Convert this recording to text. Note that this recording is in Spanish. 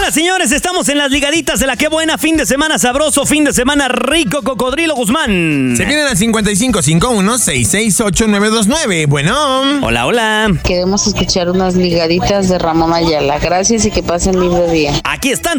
Señoras, señores, estamos en las ligaditas de la Qué Buena. Fin de semana sabroso, fin de semana rico, Cocodrilo Guzmán. Se vienen al 5551-668-929. Bueno. Hola, hola. Queremos escuchar unas ligaditas de Ramón Ayala. Gracias y que pasen lindo día. Aquí están